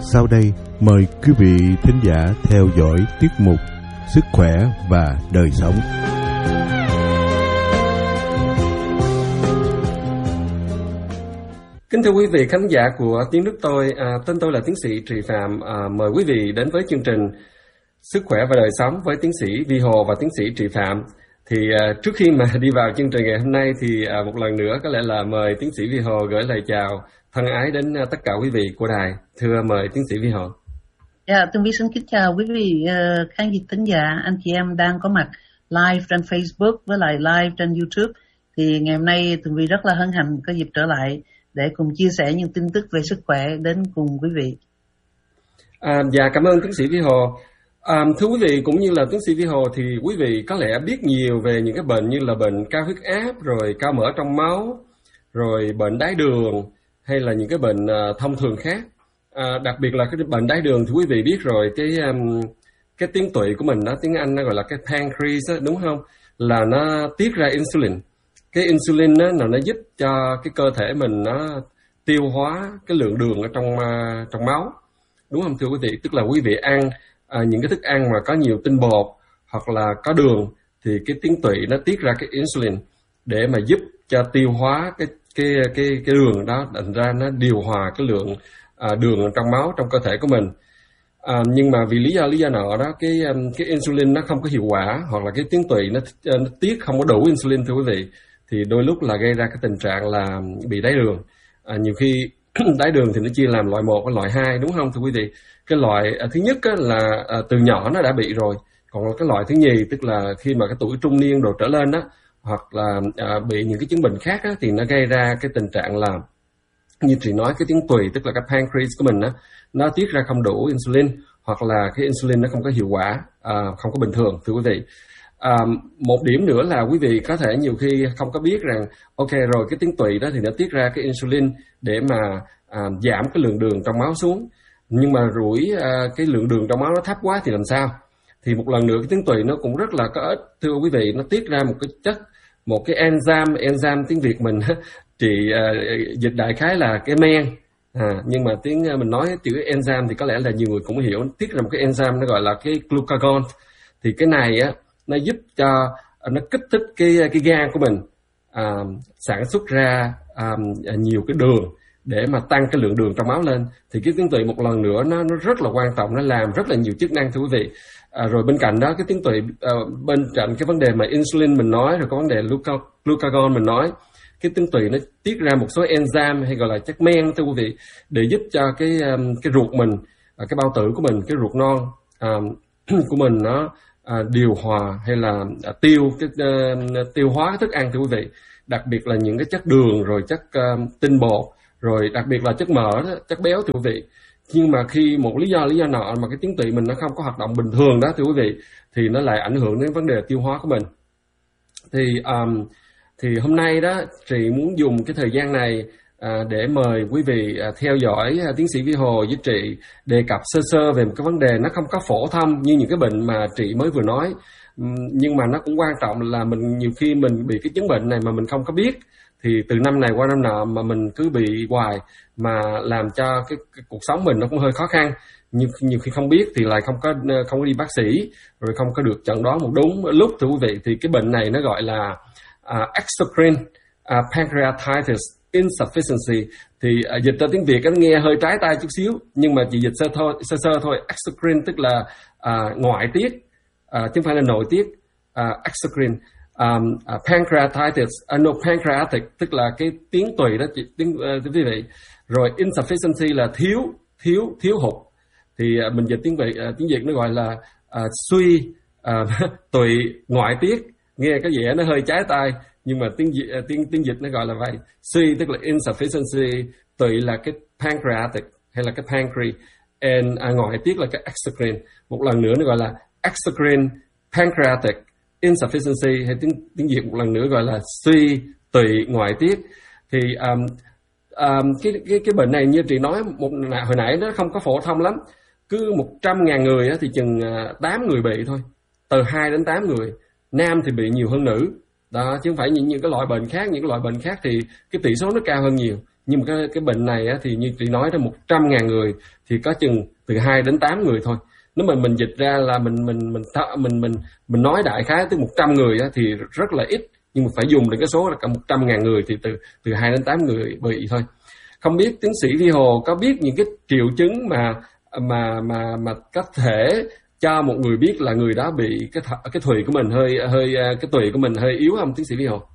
sau đây mời quý vị thính giả theo dõi tiết mục Sức khỏe và đời sống. Kính thưa quý vị khán giả của Tiếng Nước Tôi, tên tôi là tiến sĩ Trì Phạm. Mời quý vị đến với chương trình Sức khỏe và đời sống với tiến sĩ Vi Hồ và tiến sĩ Trì Phạm. Thì trước khi mà đi vào chương trình ngày hôm nay thì một lần nữa có lẽ là mời tiến sĩ Vi Hồ gửi lời chào thân ái đến tất cả quý vị của đài. Thưa mời tiến sĩ Vi Hồ. Dạ, Tường Vi xin kính chào quý vị khán thính giả, anh chị em đang có mặt live trên Facebook với lại live trên YouTube. Thì ngày hôm nay Tường Vi rất là hân hạnh có dịp trở lại để cùng chia sẻ những tin tức về sức khỏe đến cùng quý vị. Dạ, cảm ơn tiến sĩ Vi Hồ. Thưa quý vị, cũng như là tiến sĩ Vi Hồ thì quý vị có lẽ biết nhiều về những cái bệnh như là bệnh cao huyết áp, rồi cao mỡ trong máu, rồi bệnh đái đường hay là những cái bệnh thông thường khác. Đặc biệt là cái bệnh đái đường thì quý vị biết rồi, cái tuyến tụy của mình đó, tiếng Anh nó gọi là cái pancreas đó, đúng không? Là nó tiết ra insulin. Cái insulin đó, là nó giúp cho cái cơ thể mình nó tiêu hóa cái lượng đường ở trong máu, đúng không thưa quý vị? Tức là quý vị ăn những cái thức ăn mà có nhiều tinh bột hoặc là có đường thì cái tuyến tụy nó tiết ra cái insulin để mà giúp cho tiêu hóa cái đường đó, thành ra nó điều hòa cái lượng đường trong máu trong cơ thể của mình. Nhưng mà vì lý do nọ đó, cái insulin nó không có hiệu quả, hoặc là cái tuyến tụy nó tiết không có đủ insulin thưa quý vị, thì đôi lúc là gây ra cái tình trạng là bị đái đường. Nhiều khi đái đường thì nó chia làm loại 1 và loại 2, đúng không thưa quý vị? Cái loại thứ nhất là từ nhỏ nó đã bị rồi, còn cái loại thứ nhì tức là khi mà cái tuổi trung niên rồi trở lên đó, hoặc là bị những cái chứng bệnh khác á, thì nó gây ra cái tình trạng là như chị nói, cái tuyến tụy tức là cái pancreas của mình á, nó tiết ra không đủ insulin, hoặc là cái insulin nó không có hiệu quả, không có bình thường thưa quý vị. Một điểm nữa là quý vị có thể nhiều khi không có biết rằng ok rồi, cái tuyến tụy đó thì nó tiết ra cái insulin để mà giảm cái lượng đường trong máu xuống, nhưng mà rủi cái lượng đường trong máu nó thấp quá thì làm sao? Thì một lần nữa cái tuyến tụy nó cũng rất là có ích thưa quý vị, nó tiết ra một cái chất, một cái enzyme tiếng Việt mình chị dịch đại khái là cái men, nhưng mà tiếng mình nói chữ enzyme thì có lẽ là nhiều người cũng hiểu. Tiết ra một cái enzyme nó gọi là cái glucagon. Thì cái này á, nó giúp cho nó kích thích cái gan của mình sản xuất ra nhiều cái đường để mà tăng cái lượng đường trong máu lên. Thì cái tuyến tụy một lần nữa nó rất là quan trọng, nó làm rất là nhiều chức năng thưa quý vị. Rồi bên cạnh đó cái tuyến tụy, bên cạnh cái vấn đề mà insulin mình nói, rồi có vấn đề glucagon mình nói, cái tuyến tụy nó tiết ra một số enzyme hay gọi là chất men thưa quý vị, để giúp cho cái ruột mình, cái bao tử của mình, cái ruột non của mình nó điều hòa hay là tiêu hóa cái thức ăn thưa quý vị, đặc biệt là những cái chất đường, rồi chất tinh bột, rồi đặc biệt là chất mỡ, chất béo thưa quý vị. Nhưng mà khi một lý do nọ mà cái tuyến tụy mình nó không có hoạt động bình thường đó thưa quý vị, thì nó lại ảnh hưởng đến vấn đề tiêu hóa của mình. Thì hôm nay đó chị muốn dùng cái thời gian này để mời quý vị theo dõi tiến sĩ Vi Hồ với chị đề cập sơ về một cái vấn đề nó không có phổ thông như những cái bệnh mà chị mới vừa nói, nhưng mà nó cũng quan trọng là mình nhiều khi mình bị cái chứng bệnh này mà mình không có biết, thì từ năm này qua năm nọ mà mình cứ bị hoài, mà làm cho cái cuộc sống mình nó cũng hơi khó khăn. Nhiều khi không biết thì lại không có đi bác sĩ, rồi không có được chẩn đoán một đúng lúc thưa quý vị. Thì cái bệnh này nó gọi là exocrine pancreatitis insufficiency. Thì dịch ra tiếng Việt nó nghe hơi trái tai chút xíu, nhưng mà chỉ dịch sơ thôi. Exocrine tức là ngoại tiết, chứ không phải là nội tiết. Exocrine pancreatitis, pancreatic tức là cái tuyến tụy đó quý vị. Rồi insufficiency là thiếu hụt. Thì mình dịch tiếng Việt nó gọi là suy tụy ngoại tiết. Nghe có vẻ nó hơi trái tai, nhưng mà tiếng dịch nó gọi là vậy. Suy tức là insufficiency, tụy là cái pancreatic hay là cái pancreas, and ngoại tiết là cái exocrine. Một lần nữa nó gọi là exocrine pancreatic insufficiency, hay tiếng Việt một lần nữa gọi là suy tụy ngoại tiết. Thì cái bệnh này như chị nói hồi nãy nó không có phổ thông lắm. Cứ 100.000 người thì chừng 8 người bị thôi, từ 2 đến 8 người. Nam thì bị nhiều hơn nữ đó, chứ không phải những cái loại bệnh khác. Những cái loại bệnh khác thì cái tỷ số nó cao hơn nhiều, Nhưng mà cái bệnh này á, thì như chị nói đó, 100.000 người thì có chừng từ 2 đến 8 người thôi. Nếu mà mình dịch ra là mình nói đại khái tới 100 người á, thì rất là ít, nhưng mà phải dùng đến cái số là cả 100.000 người thì từ 2 đến 8 người bị thôi. Không biết tiến sĩ Vi Hồ có biết những cái triệu chứng mà có thể cho một người biết là người đó bị cái thùy của mình hơi cái tùy của mình hơi yếu không, tiến sĩ Vi Hồ?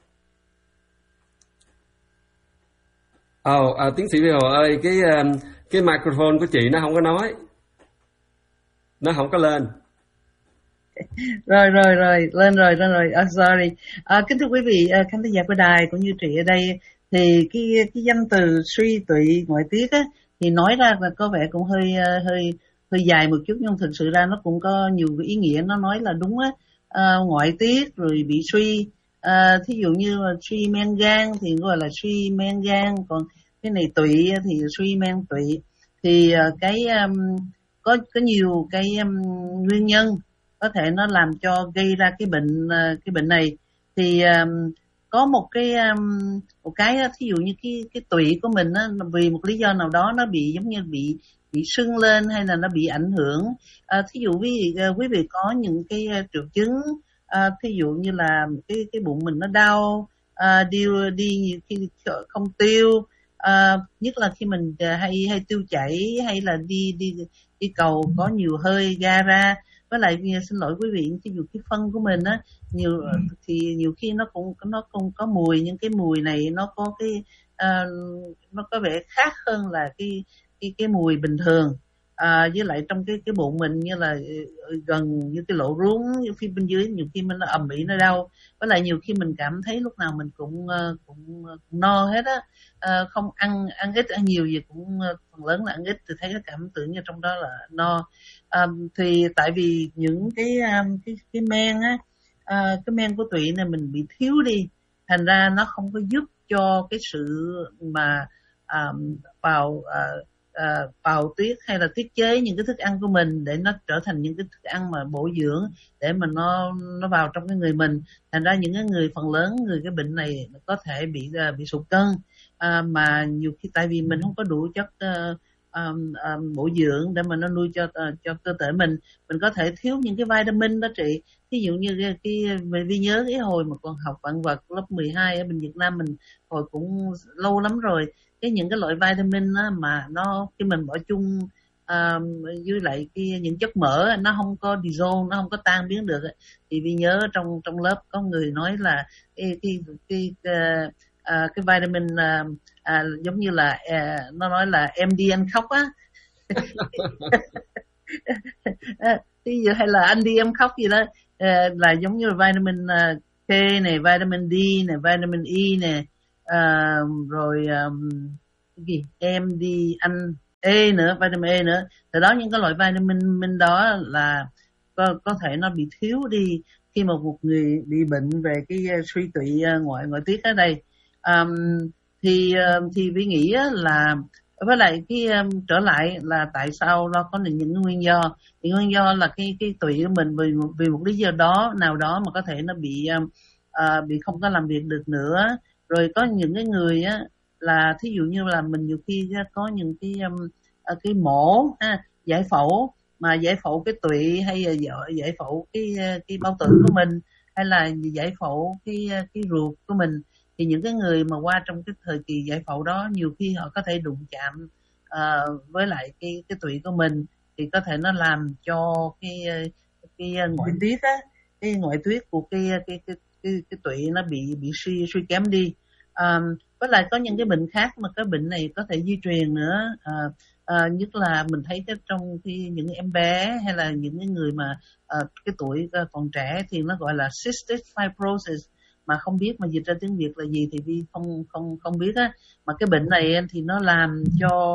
Tiến sĩ Vi Hồ ơi, cái microphone của chị nó không có nói, nó không có lên. Rồi lên rồi. Sorry. Kính thưa quý vị khán thính giả của đài cũng như chị ở đây, thì cái danh từ suy tụy ngoại tiết á, thì nói ra là có vẻ cũng hơi dài một chút, nhưng thực sự ra nó cũng có nhiều cái ý nghĩa. Nó nói là đúng á, ngoại tiết rồi bị suy, thí dụ như là suy men gan thì gọi là suy men gan, còn cái này tụy thì suy men tụy. Thì có nhiều cái nguyên nhân có thể nó làm cho gây ra cái bệnh này. Thì có một cái thí dụ như cái tụy của mình á, vì một lý do nào đó nó bị giống như bị sưng lên hay là nó bị ảnh hưởng. Thí dụ quý vị có những cái triệu chứng, thí dụ như là cái bụng mình nó đau, đi nhiều khi không tiêu, nhất là khi mình hay tiêu chảy hay là đi cầu có nhiều hơi ra ra. Với lại xin lỗi quý vị, ví dụ cái phân của mình á, nhiều khi nó cũng có mùi, nhưng cái mùi này nó có nó có vẻ khác hơn là cái mùi bình thường. Với lại trong cái bụng mình như là gần như cái lỗ rốn, như phía bên dưới nhiều khi mình nó ầm ĩ, nó đau. Với lại nhiều khi mình cảm thấy lúc nào mình cũng no hết á, không ăn ít ăn nhiều gì cũng phần lớn là ăn ít, thì thấy cái cảm tưởng như trong đó là no. Thì tại vì những cái men á, cái men của tụy này mình bị thiếu đi, thành ra nó không có giúp cho cái sự mà bào tiết hay là tiết chế những cái thức ăn của mình để nó trở thành những cái thức ăn mà bổ dưỡng để mà nó vào trong cái người mình. Thành ra những cái người phần lớn người cái bệnh này có thể bị sụt cân, mà nhiều khi tại vì mình không có đủ chất bổ dưỡng để mà nó nuôi cho cơ thể mình có thể thiếu những cái vitamin đó chị. Ví dụ như mình nhớ cái hồi mà còn học vạn vật lớp 12 ở bên Việt Nam mình, hồi cũng lâu lắm rồi, những cái loại vitamin á, mà nó khi mình bỏ chung với lại những chất mỡ nó không có dissolve, nó không có tan biến được. Thì vì nhớ trong lớp có người nói là cái vitamin giống như là nó nói là MD anh khóc á. Ví dụ hay là anh đi em khóc gì đó, là giống như là vitamin K này, vitamin D này, vitamin E này, rồi cái gì MD anh E nữa, vitamin E nữa. Từ đó những cái loại vitamin đó là có thể nó bị thiếu đi khi mà một người bị bệnh về cái suy tụy ngoại tiết ở đây. Thì vi nghĩ là với lại trở lại là tại sao nó có những nguyên do. Thì nguyên do là cái tụy của mình vì một lý do nào đó mà có thể nó bị không có làm việc được nữa. Rồi có những cái người á, là thí dụ như là mình nhiều khi có những cái mổ giải phẫu, mà giải phẫu cái tụy hay là giải phẫu cái bao tử của mình, hay là giải phẫu cái ruột của mình, thì những cái người mà qua trong cái thời kỳ giải phẫu đó nhiều khi họ có thể đụng chạm với lại cái tụy của mình, thì có thể nó làm cho cái ngoại tiết á, cái ngoại tiết của cái tụy nó bị suy kém đi. Với lại có những cái bệnh khác mà cái bệnh này có thể di truyền nữa. Nhất là mình thấy trong những em bé hay là những cái người mà cái tuổi còn trẻ thì nó gọi là cystic fibrosis, mà không biết mà dịch ra tiếng Việt là gì thì Vi không biết á. Mà cái bệnh này thì nó làm cho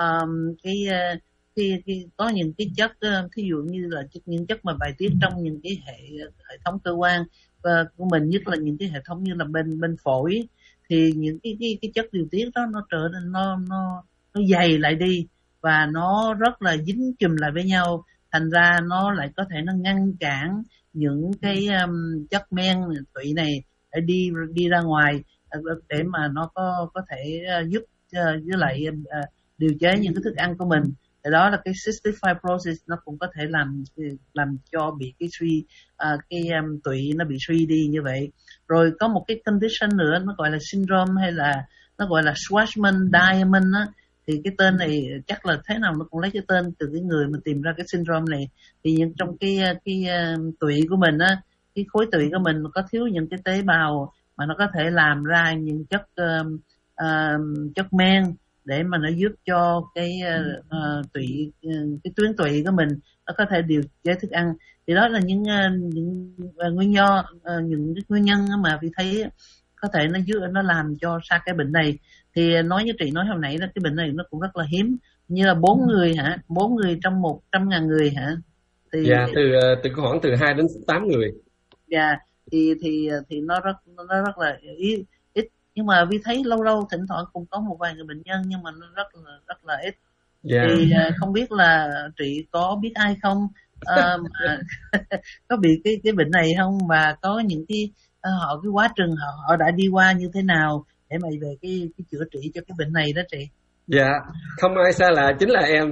có những cái chất, thí dụ như là những chất mà bài tiết trong những cái hệ thống cơ quan của mình, nhất là những cái hệ thống như là bên phổi, thì những cái chất điều tiết đó nó trở nên nó dày lại đi và nó rất là dính chùm lại với nhau, thành ra nó lại có thể nó ngăn cản những cái chất men tụy này để đi ra ngoài. để mà nó có thể giúp với lại điều chế những cái thức ăn của mình. Thì đó là cái cystic fibrosis, nó cũng có thể làm cho bị cái suy tụy nó bị suy đi như vậy. Rồi có một cái condition nữa, nó gọi là syndrome hay là nó gọi là Schwarzman-Diamond á. Thì cái tên này chắc là thế nào nó cũng lấy cái tên từ cái người mà tìm ra cái syndrome này. Thì trong cái tụy của mình á, cái khối tụy của mình có thiếu những cái tế bào mà nó có thể làm ra những chất men để mà nó giúp cho cái tuyến tụy của mình nó có thể điều chế thức ăn. Thì đó là những nguyên nhân mà vì thấy có thể nó làm cho ra cái bệnh này. Thì nói như chị nói hồi nãy đó, cái bệnh này nó cũng rất là hiếm, như là 4 người hả, 4 người trong 100.000 người hả? Thì dạ, từ khoảng từ 2 đến 8 người. Dạ, thì nó rất là ít. Nhưng mà vì thấy lâu lâu thỉnh thoảng cũng có một vài người bệnh nhân, nhưng mà nó rất là ít. Dạ. Thì không biết là chị có biết ai không có bị cái bệnh này không, và có những cái quá trình họ đã đi qua như thế nào để mà về cái chữa trị cho cái bệnh này đó chị? Dạ, không ai xa lạ, chính là em.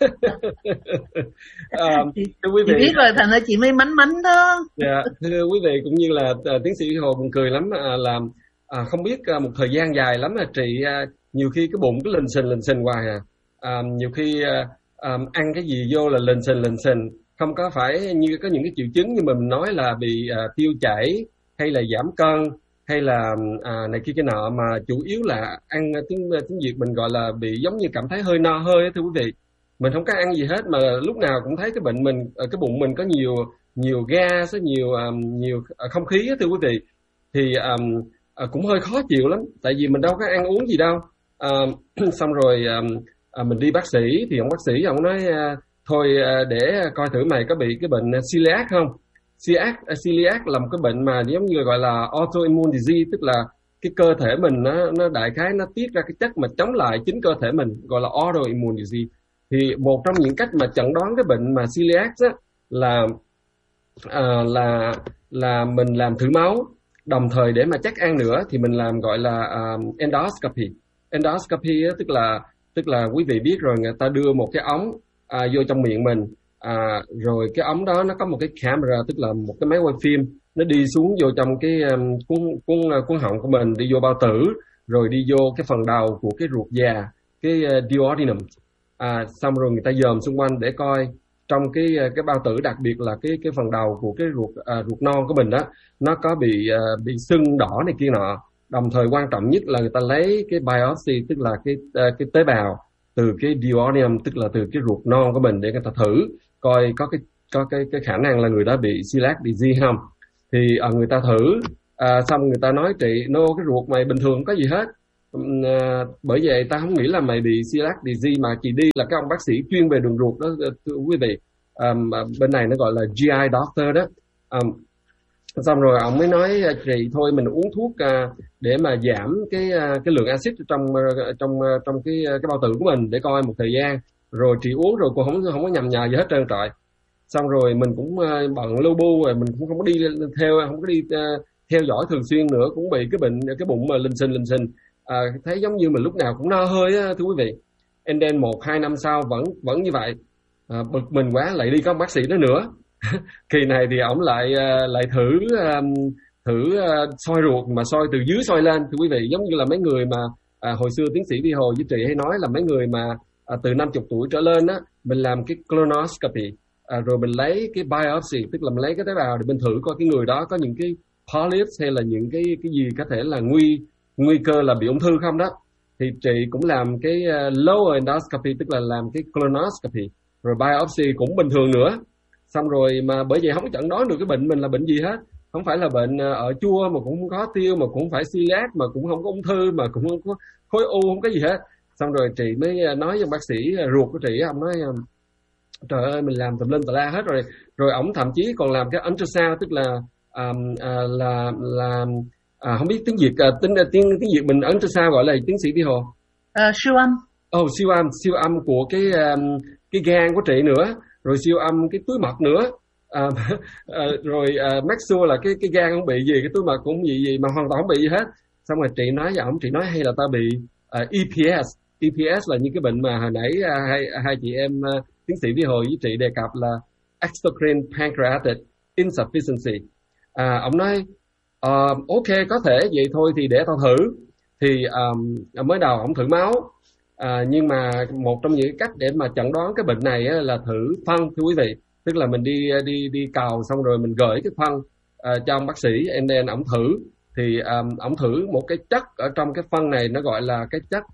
Thưa quý vị, chị biết rồi, thành ra chị mới mánh đó. Dạ, thưa quý vị, cũng như là tiến sĩ Hồ buồn cười lắm, làm không biết một thời gian dài lắm là chị nhiều khi cái bụng cứ lình xình hoài nhiều khi ăn cái gì vô là lình xình, không có phải như có những cái triệu chứng như mình nói là bị tiêu chảy hay là giảm cân hay là này kia cái nọ, mà chủ yếu là ăn tiếng Việt mình gọi là bị giống như cảm thấy hơi no hơi. Thưa quý vị, mình không có ăn gì hết mà lúc nào cũng thấy cái bệnh mình, cái bụng mình có nhiều gas, nhiều không khí thưa quý vị, thì cũng hơi khó chịu lắm, tại vì mình đâu có ăn uống gì đâu. Xong rồi mình đi bác sĩ thì ông bác sĩ ông nói thôi để coi thử mày có bị cái bệnh celiac không. Celiac là một cái bệnh mà giống như gọi là autoimmune disease, tức là cái cơ thể mình nó đại khái nó tiết ra cái chất mà chống lại chính cơ thể mình, gọi là autoimmune disease. Thì một trong những cách mà chẩn đoán cái bệnh mà celiac á là mình làm thử máu, đồng thời để mà chắc ăn nữa thì mình làm gọi là endoscopy. Endoscopy á, tức là quý vị biết rồi, người ta đưa một cái ống vô trong miệng mình, rồi cái ống đó nó có một cái camera, tức là một cái máy quay phim, nó đi xuống vô trong cái cuống họng của mình, đi vô bao tử, rồi đi vô cái phần đầu của cái ruột già, cái duodenum. Xong rồi người ta dòm xung quanh để coi trong cái bao tử, đặc biệt là cái phần đầu của cái ruột non của mình đó, nó có bị sưng đỏ này kia nọ. Đồng thời quan trọng nhất là người ta lấy cái biopsy, tức là cái tế bào từ cái duodenum, tức là từ cái ruột non của mình, để người ta thử coi có cái khả năng là người đó bị celiac disease không. Thì người ta thử xong người ta nói chị, cái ruột mày bình thường không có gì hết. Bởi vậy ta không nghĩ là mày bị celiac disease, mà chị đi là cái ông bác sĩ chuyên về đường ruột đó, thưa quý vị. Bên này nó gọi là GI doctor đó. Xong rồi ông mới nói chị thôi mình uống thuốc để mà giảm cái lượng axit trong cái bao tử của mình, để coi một thời gian, rồi chị uống rồi cũng không có nhầm nhờ gì hết trơn trọi. Xong rồi mình cũng bận lưu bu, rồi mình cũng không có đi theo dõi thường xuyên nữa, cũng bị cái bụng mà lình xình, thấy giống như mình lúc nào cũng no hơi á, thưa quý vị. And then 1-2 năm sau vẫn như vậy. Bực mình quá, lại đi có bác sĩ đó nữa. Kỳ này thì ổng lại thử soi ruột, mà soi từ dưới soi lên, thưa quý vị, giống như là mấy người mà hồi xưa tiến sĩ Vi Hồ với chị hay nói là mấy người mà từ 50 tuổi trở lên á, mình làm cái colonoscopy, rồi mình lấy cái biopsy, tức là mình lấy cái tế bào để mình thử coi cái người đó có những cái polyps hay là những cái gì có thể là nguy cơ là bị ung thư không đó. Thì chị cũng làm cái lower endoscopy, tức là làm cái colonoscopy, rồi biopsy cũng bình thường nữa. Xong rồi mà bởi vậy không có chẩn đoán được cái bệnh mình là bệnh gì hết, không phải là bệnh ở chua, mà cũng không có tiêu, mà cũng không phải celiac, mà cũng không có ung thư, mà cũng không có khối u, không có gì hết. Xong rồi chị mới nói với bác sĩ ruột của chị, ông nói trời ơi mình làm tùm lum tà la hết rồi. Rồi ổng thậm chí còn làm cái ultrasound, tức là không biết tiếng Việt, tiếng Việt mình ultrasound gọi là tiến sĩ Vi Hồ? Siêu âm. Siêu âm của cái gan của chị nữa, rồi siêu âm cái túi mật nữa, rồi make sure là cái gan không bị gì, cái túi mật cũng không bị gì, mà hoàn toàn không bị gì hết. xong rồi chị nói với ổng, chị nói hay là tao bị EPS. EPS là những cái bệnh mà hồi nãy hai chị em tiến sĩ Vi Hồ với chị đề cập là exocrine pancreatic insufficiency. Ông nói ok, có thể vậy thôi thì để tao thử. Thì mới đầu ông thử máu, nhưng mà một trong những cách để mà chẩn đoán cái bệnh này là thử phân, thưa quý vị. Tức là mình đi cầu xong rồi mình gửi cái phân cho ông bác sĩ, and then ông thử. Thì ông thử một cái chất ở trong cái phân này, nó gọi là cái chất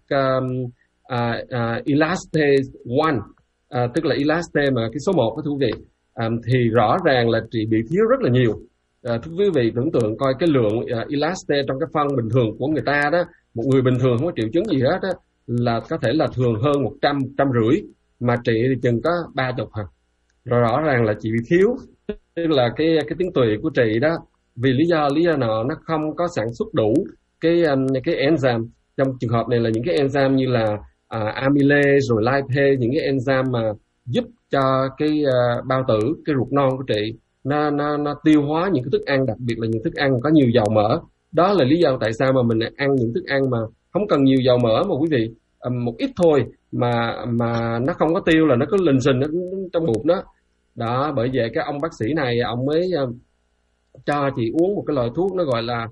elastase 1, tức là elastase mà cái số 1 đó, thưa quý vị. Thì rõ ràng là chị bị thiếu rất là nhiều. Thưa quý vị tưởng tượng coi cái lượng elastase trong cái phân bình thường của người ta đó, một người bình thường không có triệu chứng gì hết đó, là có thể là thường hơn 100, 150, mà chị thì chừng có 30 hả. Rồi rõ ràng là chị bị thiếu, tức là cái tuyến tụy của chị đó, vì lý do nào nó không có sản xuất đủ cái enzyme. Trong trường hợp này là những cái enzyme như là amylase rồi lipase, những cái enzyme mà giúp cho cái bao tử, cái ruột non của chị nó tiêu hóa những cái thức ăn, đặc biệt là những thức ăn có nhiều dầu mỡ. Đó là lý do tại sao mà mình ăn những thức ăn mà không cần nhiều dầu mỡ mà quý vị, một ít thôi mà nó không có tiêu là nó cứ lình xình trong bụng đó. Đó, bởi vậy cái ông bác sĩ này ông mới cho chị uống một cái loại thuốc nó gọi là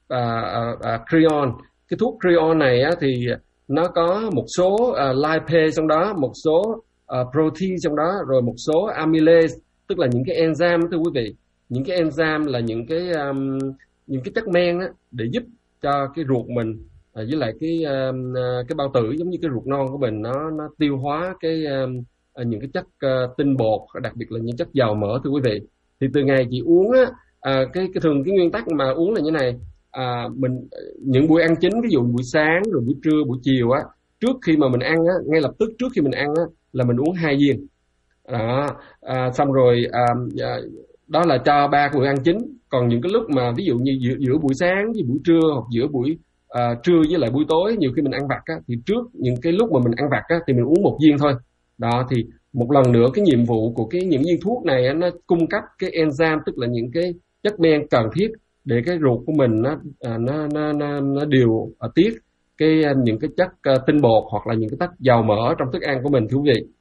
Creon. Cái thuốc Creon này thì nó có một số lipase trong đó, một số protein trong đó, rồi một số amylase, tức là những cái enzyme, thưa quý vị. Những cái enzyme là những cái chất men để giúp cho cái ruột mình với lại cái bao tử giống như cái ruột non của mình nó tiêu hóa những cái chất tinh bột, đặc biệt là những chất dầu mỡ, thưa quý vị. Thì từ ngày chị uống cái thường cái nguyên tắc mà uống là như này, mình những buổi ăn chính, ví dụ buổi sáng rồi buổi trưa buổi chiều trước khi mà mình ăn ngay lập tức trước khi mình ăn là mình uống 2 viên đó. Xong rồi đó là cho 3 buổi ăn chính. Còn những cái lúc mà ví dụ như giữa buổi sáng với buổi trưa, hoặc giữa buổi trưa với lại buổi tối, nhiều khi mình ăn vặt thì trước những cái lúc mà mình ăn vặt thì mình uống 1 viên thôi. Đó, thì một lần nữa cái nhiệm vụ của những viên thuốc này nó cung cấp cái enzyme, tức là những cái chất men cần thiết để cái ruột của mình nó điều tiết những cái chất tinh bột hoặc là những cái chất dầu mỡ trong thức ăn của mình, thưa quý vị.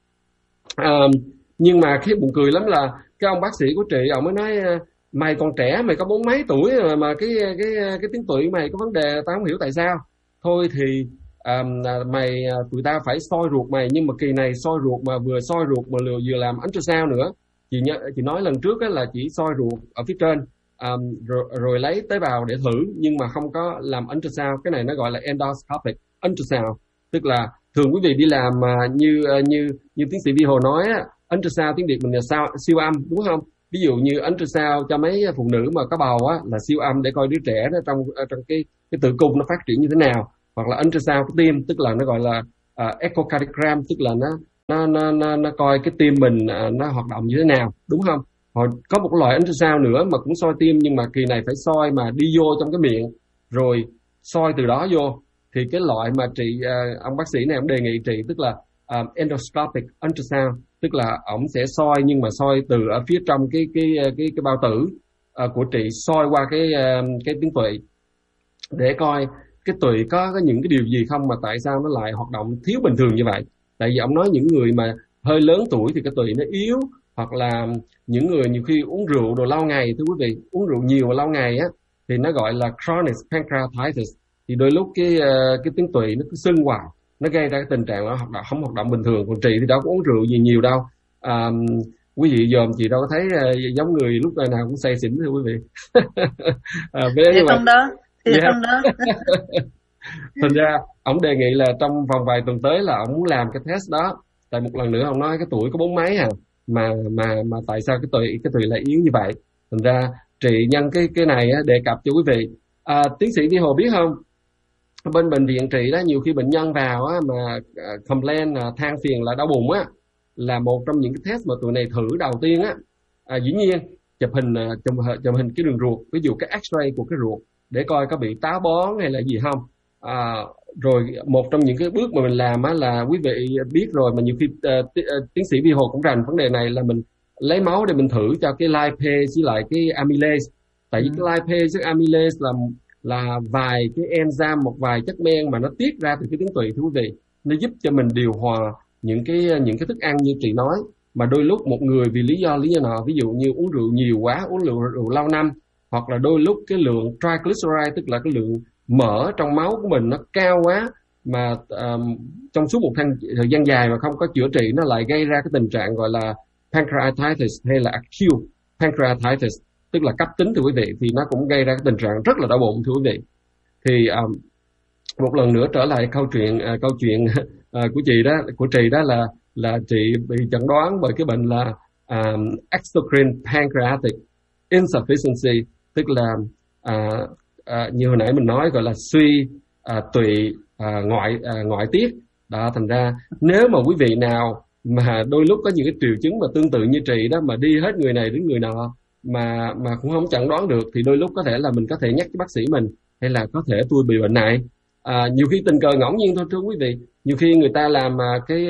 Nhưng mà cái buồn cười lắm là cái ông bác sĩ của chị, ông mới nói mày còn trẻ, mày có 40 mấy tuổi rồi mà cái tuyến tụy mày có vấn đề, tao không hiểu tại sao. Thôi thì tụi tao phải soi ruột mày, nhưng mà kỳ này soi ruột mà vừa soi ruột mà vừa làm ultrasound nữa. Chị nói lần trước là chỉ soi ruột ở phía trên, rồi lấy tế bào để thử, nhưng mà không có làm ultrasound. Cái này nó gọi là endoscopic ultrasound, tức là thường quý vị đi làm như tiến sĩ Vi Hồ nói ultrasound tiếng Việt mình là siêu âm, đúng không? Ví dụ như ultrasound cho mấy phụ nữ mà có bầu là siêu âm để coi đứa trẻ đó trong cái tử cung nó phát triển như thế nào, hoặc là ultrasound cái tim, tức là nó gọi là echocardiogram, tức là nó coi cái tim mình nó hoạt động như thế nào, đúng không? Hoặc có một loại ultrasound nữa mà cũng soi tim, nhưng mà kỳ này phải soi mà đi vô trong cái miệng rồi soi từ đó vô. Thì cái loại mà ông bác sĩ này ông đề nghị chị, tức là endoscopic ultrasound, tức là ổng sẽ soi, nhưng mà soi từ ở phía trong cái bao tử của chị, soi qua cái tuyến tụy để coi cái tụy có những cái điều gì không, mà tại sao nó lại hoạt động thiếu bình thường như vậy. Tại vì ông nói những người mà hơi lớn tuổi thì cái tụy nó yếu, hoặc là những người nhiều khi uống rượu đồ lâu ngày, thưa quý vị, uống rượu nhiều và lâu ngày thì nó gọi là chronic pancreatitis, thì đôi lúc cái tuyến tụy nó cứ sưng hoài, nó gây ra cái tình trạng nó không hoạt động bình thường. Còn chị thì đâu có uống rượu gì nhiều đâu. Quý vị dòm chị đâu có thấy giống người lúc nào cũng say xỉn, thưa quý vị. Không đó. Thành ra ông đề nghị là trong vòng vài tuần tới là ông muốn làm cái test đó. Tại một lần nữa ông nói cái tuổi có 40 mấy mà tại sao cái tụy lại yếu như vậy. Thành ra chị nhân cái này đề cập cho quý vị. Tiến sĩ Vi Hồ biết không, bên bệnh viện chị đó, nhiều khi bệnh nhân vào mà complain than phiền là đau bụng là một trong những cái test mà tụi này thử đầu tiên dĩ nhiên chụp hình cái đường ruột, ví dụ cái x-ray của cái ruột để coi có bị táo bón hay là gì không. Rồi một trong những cái bước mà mình làm là quý vị biết rồi, mà nhiều khi tiến sĩ Vi Hồ cũng rành vấn đề này, là mình lấy máu để mình thử cho cái lipase với lại cái amylase. Tại vì cái lipase với amylase là vài cái enzyme, một vài chất men mà nó tiết ra từ cái tuyến tụy, thưa quý vị, nó giúp cho mình điều hòa những cái thức ăn như chị nói. Mà đôi lúc một người vì lý do nào, ví dụ như uống rượu nhiều quá, uống rượu lâu năm, hoặc là đôi lúc cái lượng triglyceride, tức là cái lượng mỡ trong máu của mình nó cao quá, mà trong suốt một thời gian dài mà không có chữa trị, nó lại gây ra cái tình trạng gọi là pancreatitis hay là acute pancreatitis, tức là cấp tính, thưa quý vị, thì nó cũng gây ra cái tình trạng rất là đau bụng, thưa quý vị. Thì một lần nữa trở lại câu chuyện của chị đó là chị bị chẩn đoán bởi cái bệnh là exocrine pancreatic insufficiency, tức là như hồi nãy mình nói, gọi là suy tụy ngoại tiết đó. Thành ra nếu mà quý vị nào mà đôi lúc có những cái triệu chứng mà tương tự như chị đó, mà đi hết người này đến người nọ mà cũng không chẩn đoán được, thì đôi lúc có thể là mình có thể nhắc với bác sĩ mình, hay là có thể tôi bị bệnh này. Nhiều khi tình cờ ngẫu nhiên thôi, thưa quý vị. Nhiều khi người ta làm cái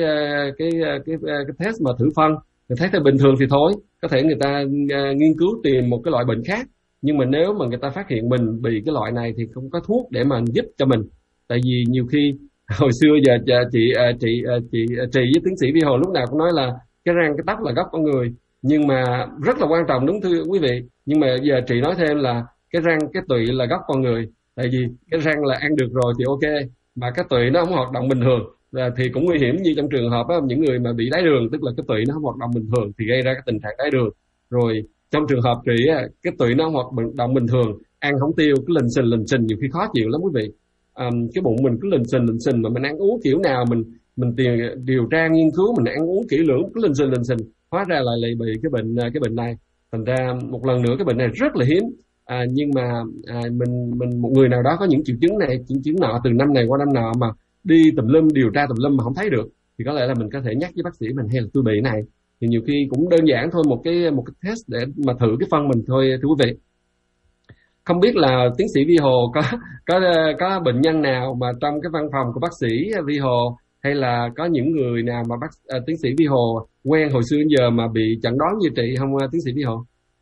test mà thử phân, người thấy bình thường thì thôi, có thể người ta nghiên cứu tìm một cái loại bệnh khác. Nhưng mà nếu mà người ta phát hiện mình bị cái loại này thì không có thuốc để mà giúp cho mình. Tại vì nhiều khi hồi xưa giờ chị với tiến sĩ Vi Hồ lúc nào cũng nói là cái răng cái tóc là gốc con người, nhưng mà rất là quan trọng, đúng thưa quý vị. Nhưng mà giờ chị nói thêm là cái răng cái tụy là gốc con người. Tại vì cái răng là ăn được rồi thì ok, mà cái tụy nó không hoạt động bình thường thì cũng nguy hiểm. Như trong trường hợp đó, những người mà bị đái đường, tức là cái tụy nó không hoạt động bình thường thì gây ra cái tình trạng đái đường. Rồi trong trường hợp chị cái tụy nó không hoạt động bình thường, ăn không tiêu, cứ lình xình, nhiều khi khó chịu lắm quý vị. Cái bụng mình cứ lình xình mà mình ăn uống kiểu nào mình điều tra nghiên cứu, mình ăn uống kỹ lưỡng, cứ lình xình, hóa ra lại bị cái bệnh này. Thành ra một lần nữa cái bệnh này rất là hiếm. Nhưng mà mình một người nào đó có những triệu chứng này triệu chứng nọ, từ năm này qua năm nọ, mà đi tùm lum, điều tra tùm lum mà không thấy được, thì có lẽ là mình có thể nhắc với bác sĩ mình, hay là tôi bị này. Thì nhiều khi cũng đơn giản thôi, một cái test để mà thử cái phân mình thôi, thưa quý vị. Không biết là tiến sĩ Vi Hồ có bệnh nhân nào mà trong cái văn phòng của bác sĩ Vi Hồ, hay là có những người nào mà tiến sĩ Vi Hồ quen hồi xưa đến giờ mà bị chẩn đoán như chị không, tiến sĩ Vi Hồ?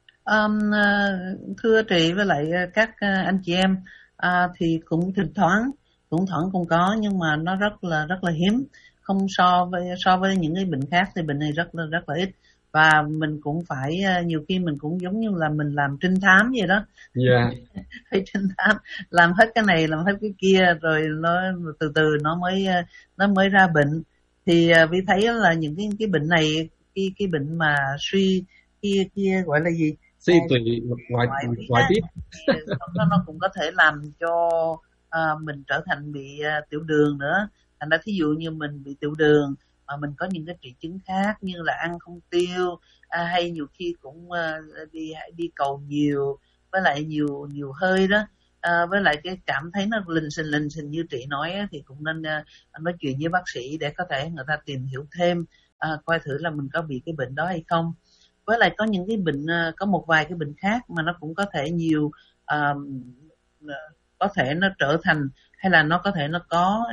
Thưa chị với lại các anh chị em, thì cũng thỉnh thoảng cũng có, nhưng mà nó rất là hiếm. Không so với những cái bệnh khác thì bệnh này rất là ít. Và mình cũng phải nhiều khi mình cũng giống như là mình làm trinh thám vậy đó. Yeah. Phải trinh thám, làm hết cái này làm hết cái kia, rồi nó từ từ nó mới ra bệnh. Thì vì thấy là những cái bệnh này, cái bệnh mà suy kia gọi là gì, suy tụy ngoại tiết, nó cũng có thể làm cho mình trở thành bị tiểu đường nữa. Thành ra thí dụ như mình bị tiểu đường mà mình có những cái triệu chứng khác như là ăn không tiêu, hay nhiều khi cũng đi cầu nhiều, với lại nhiều hơi đó, với lại cái cảm thấy nó lình xình như chị nói thì cũng nên nói chuyện với bác sĩ để có thể người ta tìm hiểu thêm, coi thử là mình có bị cái bệnh đó hay không. Với lại có những cái bệnh, có một vài cái bệnh khác mà nó cũng có thể có thể nó trở thành, hay là nó có thể nó có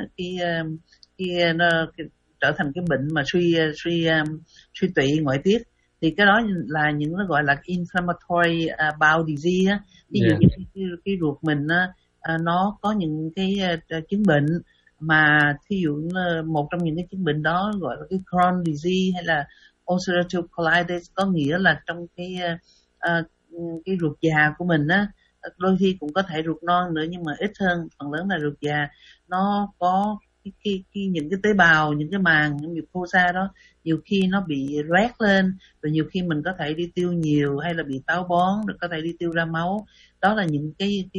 trở thành cái bệnh mà suy tụy ngoại tiết. Thì cái đó là những nó gọi là inflammatory bowel disease á. Ví dụ như cái ruột mình nó có những cái chứng bệnh mà thí dụ một trong những cái chứng bệnh đó gọi là cái Crohn disease hay là ulcerative colitis, có nghĩa là trong cái ruột già của mình á, đôi khi cũng có thể ruột non nữa nhưng mà ít hơn, phần lớn là ruột già. Nó có những cái tế bào, những cái màng, những mucosa đó nhiều khi nó bị loét lên, rồi nhiều khi mình có thể đi tiêu nhiều hay là bị táo bón, rồi có thể đi tiêu ra máu. Đó là những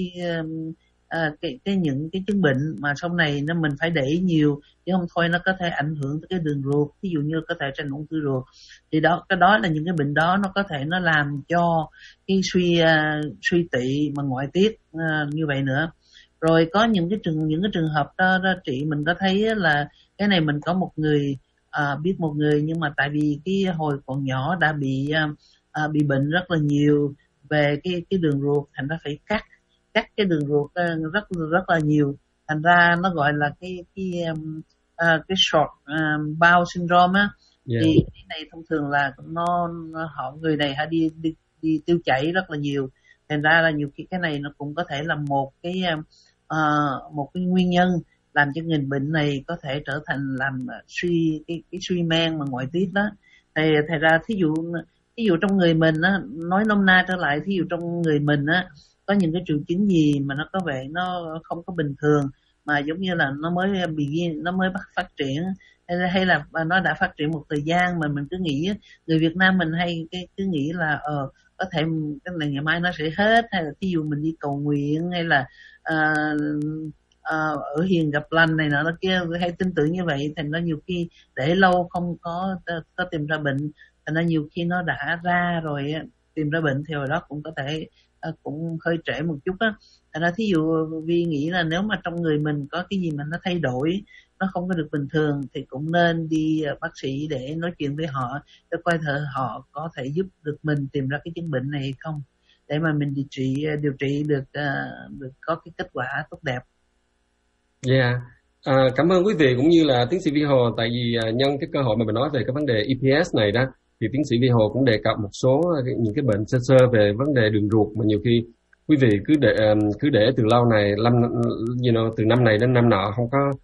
những cái chứng bệnh mà sau này nó mình phải để ý nhiều, chứ không thôi nó có thể ảnh hưởng tới cái đường ruột, ví dụ như có thể thành ung thư ruột. Thì cái đó là những cái bệnh đó nó có thể nó làm cho cái suy tỵ mà ngoại tiết như vậy nữa. Rồi có những cái trường hợp đó chị mình có thấy là cái này mình có một người biết một người, nhưng mà tại vì cái hồi còn nhỏ đã bị bệnh rất là nhiều về cái đường ruột, thành ra phải cắt cái đường ruột rất là nhiều. Thành ra nó gọi là cái short bowel syndrome á. Thì cái này thông thường là người này đi tiêu chảy rất là nhiều, Thành ra là nhiều khi cái này nó cũng có thể là một cái nguyên nhân làm cho người bệnh này có thể trở thành làm cái suy men mà ngoại tiết đó. Thì thật ra thí dụ trong người mình á, nói nôm na trở lại, thí dụ trong người mình á có những cái triệu chứng gì mà nó có vẻ nó không có bình thường, mà giống như là nó mới bắt phát triển, hay là nó đã phát triển một thời gian mà mình cứ nghĩ, người Việt Nam mình hay cứ nghĩ là có thể cái này ngày mai nó sẽ hết, hay là ví dụ mình đi cầu nguyện, hay là ở hiền gặp lành này nọ kia, hay tin tưởng như vậy, thành ra nhiều khi để lâu không có tìm ra bệnh, thành ra nhiều khi nó đã ra rồi tìm ra bệnh thì hồi đó cũng có thể cũng hơi trễ một chút á. Thành ra thí dụ Vi nghĩ là nếu mà trong người mình có cái gì mà nó thay đổi, nó không có được bình thường, thì cũng nên đi bác sĩ để nói chuyện với họ, để coi thử họ có thể giúp được mình tìm ra cái chứng bệnh này hay không, để mà mình điều trị được có cái kết quả tốt đẹp. Yeah. Cảm ơn quý vị cũng như là tiến sĩ Vi Hồ, tại vì nhân cái cơ hội mà mình nói về cái vấn đề EPS này đó, thì tiến sĩ Vi Hồ cũng đề cập một số những cái bệnh sơ sơ về vấn đề đường ruột mà nhiều khi quý vị cứ để từ lâu này, từ năm này đến năm nọ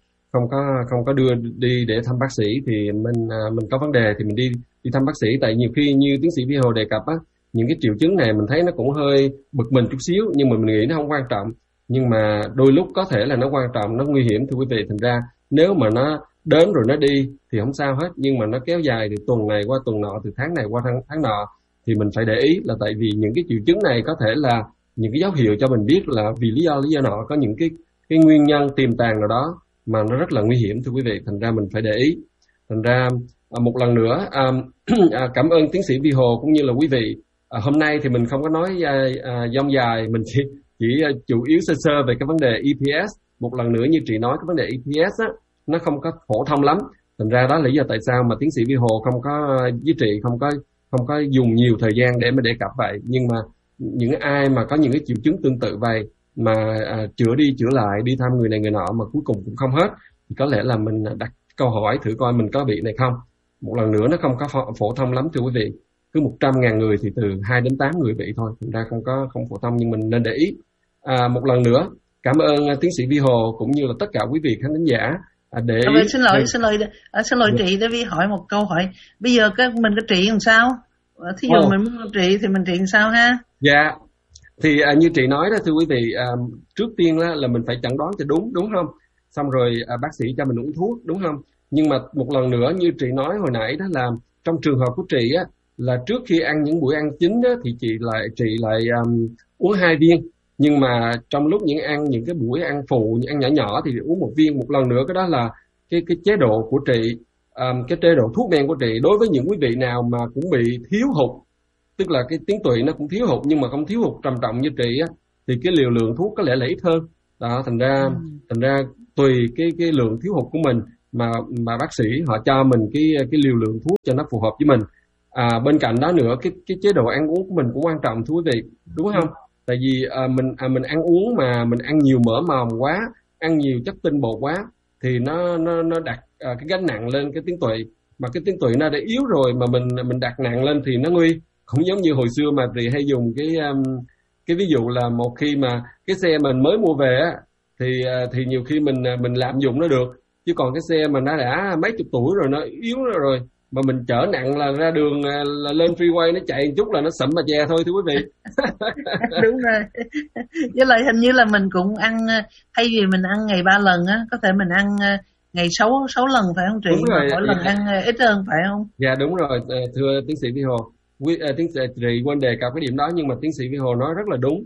không có đưa đi để thăm bác sĩ, thì mình có vấn đề thì mình đi thăm bác sĩ. Tại nhiều khi như tiến sĩ Vi Hồ đề cập á, những cái triệu chứng này mình thấy nó cũng hơi bực mình chút xíu, nhưng mà mình nghĩ nó không quan trọng, nhưng mà đôi lúc có thể là nó quan trọng, nó nguy hiểm thưa quý vị. Thành ra nếu mà nó đến rồi nó đi thì không sao hết, nhưng mà nó kéo dài từ tuần này qua tuần nọ, từ tháng này qua tháng nọ, thì mình phải để ý, là tại vì những cái triệu chứng này có thể là những cái dấu hiệu cho mình biết là vì lý do nọ có những cái nguyên nhân tiềm tàng nào đó mà nó rất là nguy hiểm thưa quý vị. Thành ra mình phải để ý. Thành ra một lần nữa cảm ơn tiến sĩ Vi Hồ cũng như là quý vị. Hôm nay thì mình không có nói dông dài, mình chỉ chủ yếu sơ sơ về cái vấn đề EPS. Một lần nữa như chị nói, cái vấn đề EPS á, nó không có phổ thông lắm. Thành ra đó là lý do tại sao mà tiến sĩ Vi Hồ không có với chị không có dùng nhiều thời gian để mà đề cập vậy. Nhưng mà những ai mà có những cái triệu chứng tương tự vậy mà chữa đi chữa lại, đi thăm người này người nọ mà cuối cùng cũng không hết, thì có lẽ là mình đặt câu hỏi thử coi mình có bị này không. Một lần nữa, nó không có phổ thông lắm thưa quý vị. Cứ 100.000 người thì từ 2 đến 8 người bị thôi. Thành ra không phổ thông, nhưng mình nên để ý. Một lần nữa cảm ơn tiến sĩ Vi Hồ cũng như là tất cả quý vị khán thính giả. Xin lỗi chị, để Vi hỏi một câu hỏi. Bây giờ mình có trị làm sao? Thí dụ mình muốn trị thì mình trị làm sao ha? Dạ, thì như chị nói đó thưa quý vị, trước tiên là mình phải chẩn đoán cho đúng không? Xong rồi bác sĩ cho mình uống thuốc, đúng không? Nhưng mà một lần nữa như chị nói hồi nãy đó, là trong trường hợp của chị á, là trước khi ăn những buổi ăn chính á, thì chị lại uống 2 viên. Nhưng mà trong lúc những cái buổi ăn phụ, những ăn nhỏ thì uống 1 viên. Một lần nữa, cái đó là cái chế độ của chị, cái chế độ thuốc men của chị. Đối với những quý vị nào mà cũng bị thiếu hụt, tức là cái tuyến tụy nó cũng thiếu hụt nhưng mà không thiếu hụt trầm trọng như chị á, thì cái liều lượng thuốc có lẽ là ít hơn đó. Thành ra tùy cái lượng thiếu hụt của mình mà bác sĩ họ cho mình cái liều lượng thuốc cho nó phù hợp với mình. Bên cạnh đó nữa, cái chế độ ăn uống của mình cũng quan trọng thưa quý vị, đúng không? Tại vì mình ăn uống mà mình ăn nhiều mỡ màu quá, ăn nhiều chất tinh bột quá, thì nó đặt cái gánh nặng lên cái tuyến tụy, mà cái tuyến tụy nó đã yếu rồi mà mình đặt nặng lên thì nó nguy. Cũng giống như hồi xưa mà chị hay dùng cái ví dụ là một khi mà cái xe mình mới mua về á, thì nhiều khi mình lạm dụng nó được, chứ còn cái xe mà nó đã mấy chục tuổi rồi, nó yếu rồi mà mình chở nặng là ra đường là lên freeway nó chạy một chút là nó sẫm bà chè thôi thưa quý vị. Đúng rồi. Với lại hình như là mình cũng ăn, thay vì mình ăn ngày 3 lần á, có thể mình ăn ngày 6 lần phải không chị? Đúng rồi. Mỗi lần ăn ít hơn phải không? Dạ đúng rồi, thưa tiến sĩ Vi Hồ. Tiến sĩ chị quên đề cập cái điểm đó, nhưng mà tiến sĩ Vi Hồ nói rất là đúng,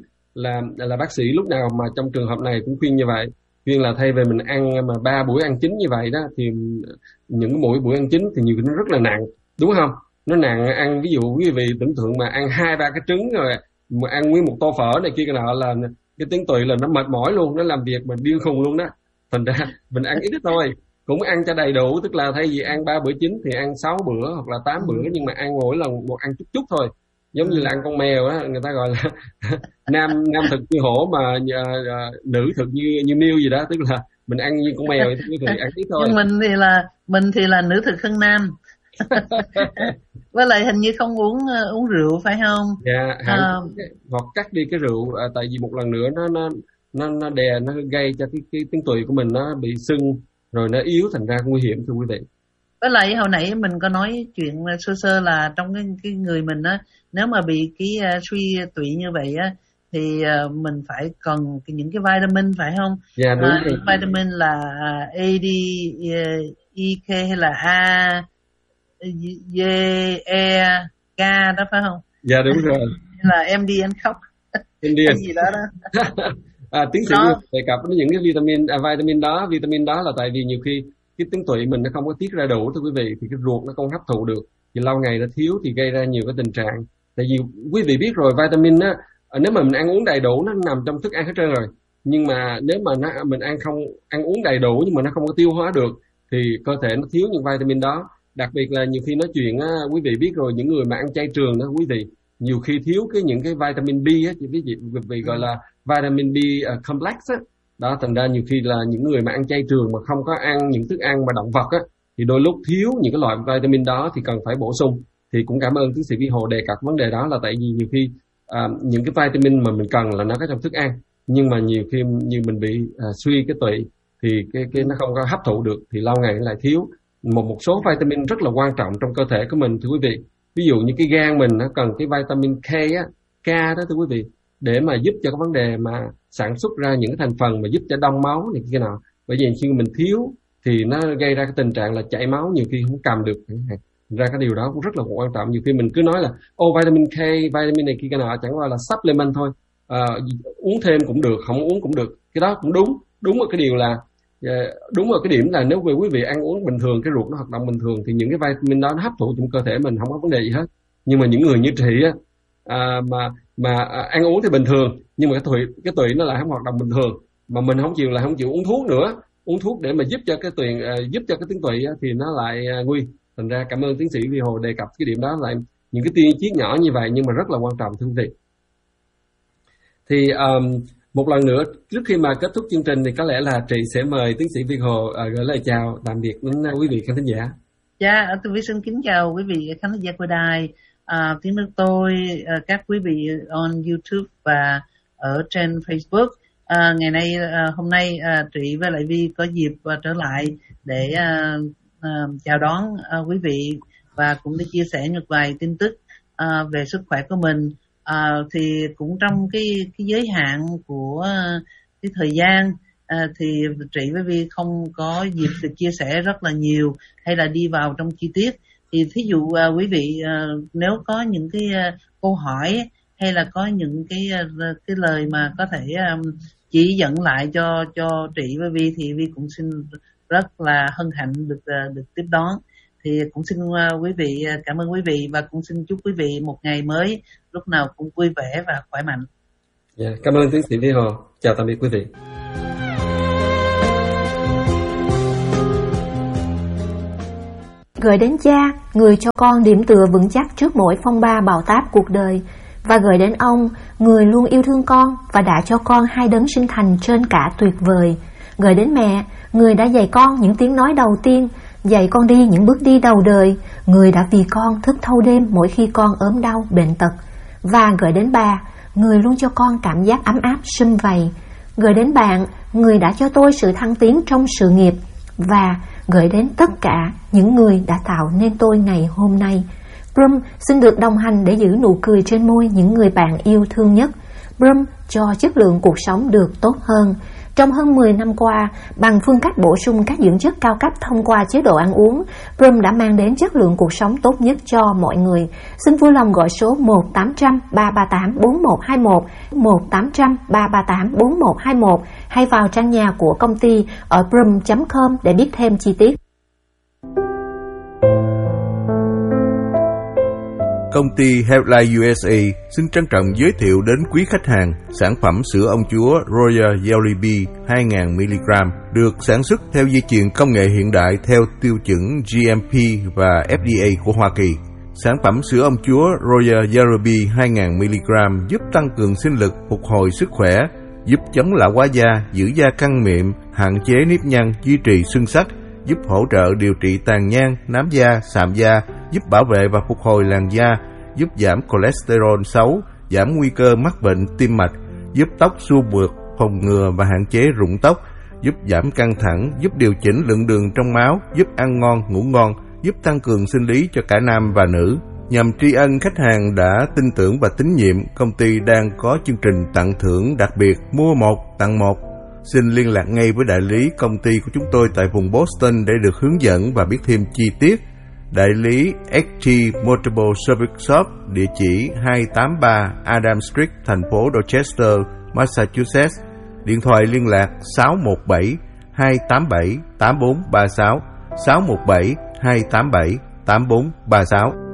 là bác sĩ lúc nào mà trong trường hợp này cũng khuyên như vậy, khuyên là thay vì mình ăn mà 3 buổi ăn chính như vậy đó, thì những cái buổi ăn chính thì nhiều nó rất là nặng, đúng không? Nó nặng. Ăn ví dụ quý vị tưởng tượng mà ăn 2-3 cái trứng rồi mà ăn nguyên một tô phở này kia cái nọ, là cái tuyến tụy là nó mệt mỏi luôn, nó làm việc mà điên khùng luôn đó. Thành ra mình ăn ít thôi, cũng ăn cho đầy đủ, tức là thay vì ăn 3 bữa chính thì ăn 6 bữa hoặc là 8 bữa, nhưng mà ăn mỗi lần một ăn chút thôi, giống như là ăn con mèo á, người ta gọi là nam thực như hổ mà nữ thực như miêu gì đó, tức là mình ăn như con mèo thì ăn ít thôi. Nhưng mình thì là nữ thực hơn nam. Với lại hình như không uống rượu phải không? Dạ, hoặc cắt đi cái rượu, tại vì một lần nữa nó đè, nó gây cho cái tuyến tụy của mình nó bị sưng, rồi nó yếu, thành ra nguy hiểm thưa quý vị. Với lại hồi nãy mình có nói chuyện sơ sơ là trong cái người mình á, nếu mà bị cái suy tụy như vậy á thì mình phải cần những cái vitamin phải không? Dạ đúng rồi. Vitamin là A, D, E, K hay là A, D, E, K đó phải không? Dạ đúng rồi. Là MD and khóc. MD gì đó đó. Tiến sĩ đề cập đến những cái vitamin đó là tại vì nhiều khi cái tuyến tụy mình nó không có tiết ra đủ thưa quý vị, thì cái ruột nó không hấp thụ được, thì lâu ngày nó thiếu thì gây ra nhiều cái tình trạng. Tại vì quý vị biết rồi, vitamin á, nếu mà mình ăn uống đầy đủ nó nằm trong thức ăn hết trơn rồi, nhưng mà nếu mà mình ăn uống đầy đủ nhưng mà nó không có tiêu hóa được thì cơ thể nó thiếu những vitamin đó. Đặc biệt là nhiều khi nói chuyện á, quý vị biết rồi, những người mà ăn chay trường đó quý vị, nhiều khi thiếu những cái vitamin B á, quý vị gọi là vitamin B complex á. Đó, thành ra nhiều khi là những người mà ăn chay trường mà không có ăn những thức ăn mà động vật á, thì đôi lúc thiếu những cái loại vitamin đó thì cần phải bổ sung. Thì cũng cảm ơn tiến sĩ Vi Hồ đề cập vấn đề đó, là tại vì nhiều khi những cái vitamin mà mình cần là nó có trong thức ăn, nhưng mà nhiều khi như mình bị suy cái tụy thì cái nó không có hấp thụ được, thì lâu ngày nó lại thiếu một số vitamin rất là quan trọng trong cơ thể của mình thưa quý vị. Ví dụ như cái gan mình nó cần cái vitamin K đó thưa quý vị, để mà giúp cho cái vấn đề mà sản xuất ra những cái thành phần mà giúp cho đông máu này kia nào. Bởi vì khi mình thiếu thì nó gây ra cái tình trạng là chảy máu, nhiều khi không cầm được. Ra cái điều đó cũng rất là quan trọng. Nhiều khi mình cứ nói là vitamin K, vitamin này kia nào, chẳng qua là supplement thôi, uống thêm cũng được, không uống cũng được. Cái đó cũng đúng ở cái điều là đúng ở cái điểm là nếu quý vị ăn uống bình thường, cái ruột nó hoạt động bình thường, thì những cái vitamin đó nó hấp thụ trong cơ thể mình, không có vấn đề gì hết. Nhưng mà những người như chị á, mà ăn uống thì bình thường, nhưng mà cái tụy nó lại không hoạt động bình thường, mà mình không chịu uống thuốc nữa, uống thuốc để mà giúp cho cái tuyến tụy á, thì nó lại nguy. Thành ra cảm ơn tiến sĩ Vi Hồ đề cập cái điểm đó, là những cái tiên chiết nhỏ như vậy nhưng mà rất là quan trọng thưa quý vị. Thì một lần nữa, trước khi mà kết thúc chương trình thì có lẽ là chị sẽ mời tiến sĩ Vi Hồ gửi lời chào tạm biệt đến quý vị khán thính giả. Dạ, tôi xin kính chào quý vị khán thính giả của đài tiếng nước tôi, các quý vị on YouTube và ở trên Facebook. Hôm nay chị với lại Vi có dịp trở lại để chào đón quý vị và cũng để chia sẻ một vài tin tức về sức khỏe của mình. Thì cũng trong cái giới hạn của cái thời gian thì chị với Vi không có dịp được chia sẻ rất là nhiều hay là đi vào trong chi tiết. Thì thí dụ quý vị nếu có những cái câu hỏi hay là có những cái lời mà có thể chỉ dẫn lại cho chị với Vi thì Vi cũng xin rất là hân hạnh được tiếp đón. Thì cũng xin quý vị cảm ơn quý vị và cũng xin chúc quý vị một ngày mới lúc nào cũng vui vẻ và khỏe mạnh. Yeah, cảm ơn tiến sĩ Vi Hồ. Chào tạm biệt quý vị. Gửi đến cha, người cho con điểm tựa vững chắc trước mỗi phong ba bão táp cuộc đời, và gửi đến ông, người luôn yêu thương con và đã cho con hai đấng sinh thành trên cả tuyệt vời. Gửi đến mẹ, người đã dạy con những tiếng nói đầu tiên, dạy con đi những bước đi đầu đời, người đã vì con thức thâu đêm mỗi khi con ốm đau bệnh tật. Và gửi đến bà, người luôn cho con cảm giác ấm áp sum vầy. Gửi đến bạn, người đã cho tôi sự thăng tiến trong sự nghiệp. Và gửi đến tất cả những người đã tạo nên tôi ngày hôm nay. Brum xin được đồng hành để giữ nụ cười trên môi những người bạn yêu thương nhất. Brum cho chất lượng cuộc sống được tốt hơn. Trong hơn 10 năm qua, bằng phương cách bổ sung các dưỡng chất cao cấp thông qua chế độ ăn uống, Brum đã mang đến chất lượng cuộc sống tốt nhất cho mọi người. Xin vui lòng gọi số 1-800-338-4121, 1-800-338-4121 hay vào trang nhà của công ty ở brum.com để biết thêm chi tiết. Công ty Healthline USA xin trân trọng giới thiệu đến quý khách hàng sản phẩm sữa ông chúa Royal Jelly Bee 2000mg được sản xuất theo dây chuyền công nghệ hiện đại theo tiêu chuẩn GMP và FDA của Hoa Kỳ. Sản phẩm sữa ông chúa Royal Jelly Bee 2000mg giúp tăng cường sinh lực, phục hồi sức khỏe, giúp chống lão hóa da, giữ da căng mịn, hạn chế nếp nhăn, duy trì xương sắc, giúp hỗ trợ điều trị tàn nhang, nám da, sạm da, giúp bảo vệ và phục hồi làn da, giúp giảm cholesterol xấu, giảm nguy cơ mắc bệnh tim mạch, giúp tóc xua mượt, phòng ngừa và hạn chế rụng tóc, giúp giảm căng thẳng, giúp điều chỉnh lượng đường trong máu, giúp ăn ngon, ngủ ngon, giúp tăng cường sinh lý cho cả nam và nữ. Nhằm tri ân khách hàng đã tin tưởng và tín nhiệm, công ty đang có chương trình tặng thưởng đặc biệt mua 1 tặng 1. Xin liên lạc ngay với đại lý công ty của chúng tôi tại vùng Boston để được hướng dẫn và biết thêm chi tiết. Đại lý XT Multiple Service Shop, địa chỉ 283 Adam Street, thành phố Dorchester, Massachusetts. Điện thoại liên lạc 617 287 8436, 617 287 8436.